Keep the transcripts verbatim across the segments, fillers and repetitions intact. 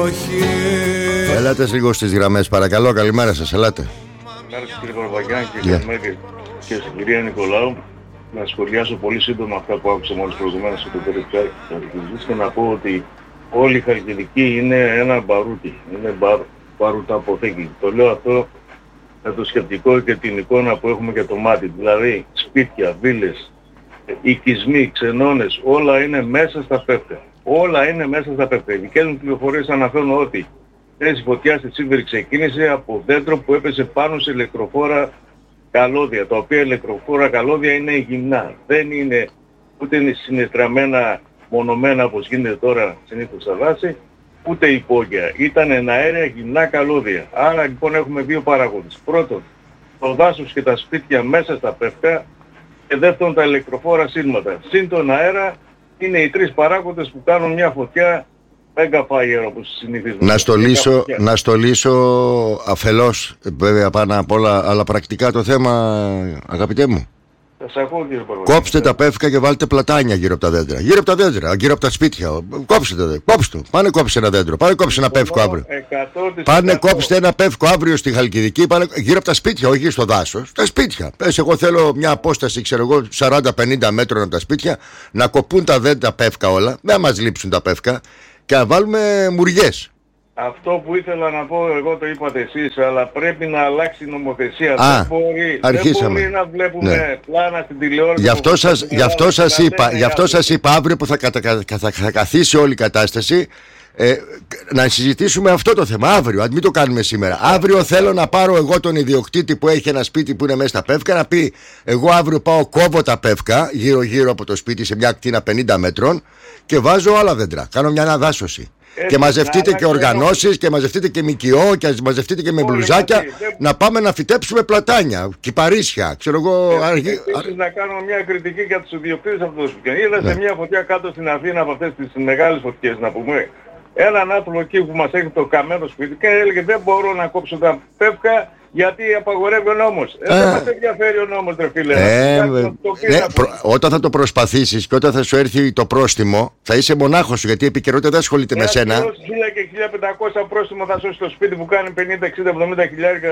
Ελάτε λίγο στις γραμμές παρακαλώ. Καλημέρα σας, ελάτε. Καλημέρα σας κύριε Παρβαγιάννη και καλημέρα και στην κυρία Νικολάου. Να σχολιάσω πολύ σύντομα αυτά που άκουσα μόλις προηγουμένως από τον κύριο Χαλκιδική και να πω ότι όλη η Χαλκιδική είναι ένα μπαρούτι, είναι μπαρ, μπαρούτα αποθήκη. Το λέω αυτό με το σκεπτικό και την εικόνα που έχουμε για το μάτι. Δηλαδή σπίτια, βίλες, οικισμοί, ξενώνες, όλα είναι μέσα στα πέφτα. Όλα είναι μέσα στα πέφτα. Οι δικές μου πληροφορίες αναφέρουν ότι η φωτιά στη Τσίβηρη ξεκίνησε από δέντρο που έπεσε πάνω σε ηλεκτροφόρα καλώδια, τα οποία ηλεκτροφόρα καλώδια είναι γυμνά. Δεν είναι ούτε είναι συνεστραμμένα, μονομένα όπως γίνεται τώρα συνήθως στα δάση, ούτε υπόγεια. Ήταν εναέρια γυμνά καλώδια. Άρα λοιπόν έχουμε δύο παράγοντες. Πρώτον, το δάσος και τα σπίτια μέσα στα πεύκα και δεύτερον τα ηλεκτροφόρα σύρματα. Συν τον αέρα είναι οι τρεις παράγοντες που κάνουν μια φωτιά Mega fire όπως συνηθίζουμε. Να στολίσω, να στολίσω αφελώς βέβαια πάνω απ' όλα, αλλά πρακτικά το θέμα, αγαπητέ μου. Σας ακούω κύριε Παρβαγιάννη. Κόψτε τα πεύκα και βάλτε πλατάνια γύρω από τα δέντρα. Γύρω από τα δέντρα, γύρω από τα σπίτια. Κόψτε το, κόψτε το. Πάνε κόψτε ένα δέντρο. Πάνε κόψτε ένα πεύκο αύριο. Πάνε κόψτε ένα πεύκο αύριο στη Χαλκιδική. Πάνε γύρω από τα σπίτια, όχι στο δάσος. Τα σπίτια. Πες, εγώ θέλω μια απόσταση, ξέρω εγώ, σαράντα πενήντα μέτρων από τα σπίτια, να κοπούν τα δέντρα πεύκα όλα. Δεν μας λείψουν τα πεύκα. Και να βάλουμε μουριές. Αυτό που ήθελα να πω, εγώ το είπατε εσείς, αλλά πρέπει να αλλάξει η νομοθεσία. Α, δεν, μπορεί, αρχίσαμε. δεν μπορεί να βλέπουμε ναι. πλάνα στην τηλεόραση. Γι' αυτό σας, γι αυτό σας είπα, γι' αυτό σας είπα αύριο που θα, κατα, θα, θα καθίσει όλη η κατάσταση, ε, να συζητήσουμε αυτό το θέμα αύριο, αν μην το κάνουμε σήμερα. Αύριο θέλω να πάρω εγώ τον ιδιοκτήτη που έχει ένα σπίτι που είναι μέσα στα πεύκα, να πει εγώ αύριο πάω, κόβω τα πεύκα γύρω γύρω από το σπίτι σε μια κτίνα πενήντα μέτρων και βάζω άλλα δέντρα, κάνω μια αναδάσωση. Και μαζευτείτε και οργανώσεις και μαζευτείτε και ΜΚΟ και μαζευτείτε και με μπλουζάκια να πάμε να φυτέψουμε πλατάνια, κυπαρίσια, ξέρω εγώ. Επίσης να κάνω μια κριτική για τους ιδιοκτήτες αυτού του σπιτιού. Είδα σε μια φωτιά κάτω στην Αθήνα από αυτές τις μεγάλες φωτιές, να πούμε, έναν άνθρωπο εκεί που μας έχει το καμένο σπίτι και έλεγε δεν μπορώ να κόψω τα πεύκα γιατί απαγορεύει ο νόμος. Ε, δεν μας ενδιαφέρει ο νόμος, ρε φίλε. Ε, ε, το, το ναι, προ, όταν θα το προσπαθήσεις και όταν θα σου έρθει το πρόστιμο, θα είσαι μονάχος σου, γιατί η επικαιρότητα δεν ασχολείται με σένα. Αν χίλια και χίλια πεντακόσια πρόστιμο θα σώσει το σπίτι που κάνει πενήντα, εξήντα, εβδομήντα χιλιάρικα.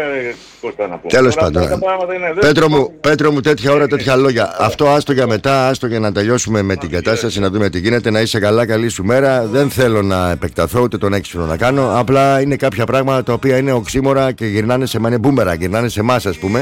Τέλος πάντων. Πέτρο μου, Πέτρο μου, τέτοια ώρα, τέτοια λόγια. Αυτό άστο για μετά, άστο για να τελειώσουμε με την κατάσταση, να δούμε τι γίνεται. Να είσαι καλά, καλή σου μέρα. Δεν θέλω να επεκταθώ, ούτε τον έξυπνο να κάνω. Απλά είναι κάποια πράγματα τα οποία είναι οξύμορα και γυρνάνε σε μανεμπού. Γυρνάνε σε εμάς, ας πούμε.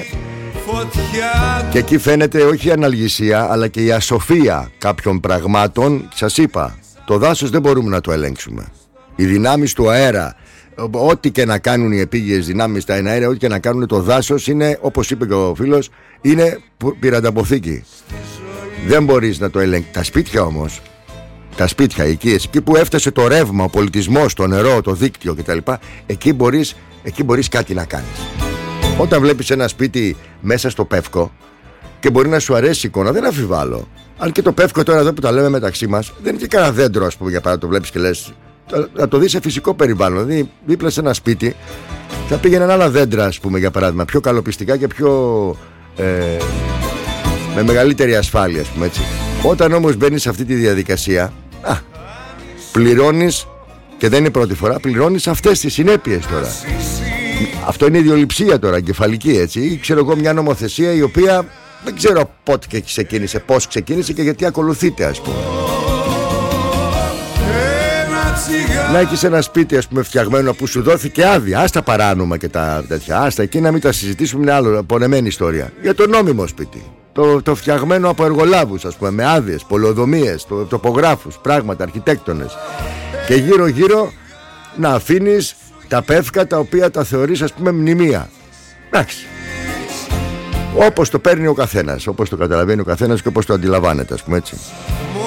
Φωτιά. Και εκεί φαίνεται όχι η αναλγησία, αλλά και η ασοφία κάποιων πραγμάτων. Σας είπα, το δάσος δεν μπορούμε να το ελέγξουμε. Οι δυνάμεις του αέρα, ό,τι και να κάνουν οι επίγειες δυνάμεις στα εναέρια, ό,τι και να κάνουν, το δάσος είναι, όπως είπε και ο φίλος, είναι πυρανταποθήκη. Δεν μπορείς να το ελέγξεις. Τα σπίτια όμως, τα σπίτια εκεί, εκεί που έφτασε το ρεύμα, ο πολιτισμός, το νερό, το δίκτυο κτλ., εκεί μπορείς, εκεί μπορείς κάτι να κάνεις. Όταν βλέπεις ένα σπίτι μέσα στο πεύκο και μπορεί να σου αρέσει η εικόνα, δεν αμφιβάλλω. Αν και το πεύκο τώρα εδώ που τα λέμε μεταξύ μας, δεν είναι και κανένα δέντρο, ας πούμε, για παράδειγμα, το βλέπεις και λες, να το δεις σε φυσικό περιβάλλον. Δηλαδή, δίπλα σε ένα σπίτι θα πήγαιναν άλλα δέντρα, ας πούμε, για παράδειγμα, πιο καλοπιστικά και πιο. Ε, με μεγαλύτερη ασφάλεια, ας πούμε έτσι. Όταν όμως μπαίνεις σε αυτή τη διαδικασία, α, πληρώνεις, και δεν είναι πρώτη φορά, πληρώνεις αυτές τις συνέπειες τώρα. Αυτό είναι ιδιοληψία τώρα, εγκεφαλική, έτσι. Ή ξέρω εγώ μια νομοθεσία η οποία δεν ξέρω πότε και ξεκίνησε, πώς ξεκίνησε και γιατί ακολουθείται, ας πούμε. Να έχεις ένα σπίτι, ας πούμε, φτιαγμένο που σου δόθηκε άδεια, άστα παράνομα και τα τέτοια, άστα εκεί να μην τα συζητήσουμε, είναι άλλο, πονεμένη ιστορία. Για το νόμιμο σπίτι. Το, το φτιαγμένο από εργολάβους, ας πούμε, με άδειες, πολεοδομίες, το, τοπογράφους, πράγματα, αρχιτέκτονες. Και γύρω-γύρω να αφήνεις τα πεύκα τα οποία τα θεωρείς, ας πούμε, μνημεία. Εντάξει. Όπως το παίρνει ο καθένας, όπως το καταλαβαίνει ο καθένας και όπως το αντιλαμβάνεται, ας πούμε, έτσι.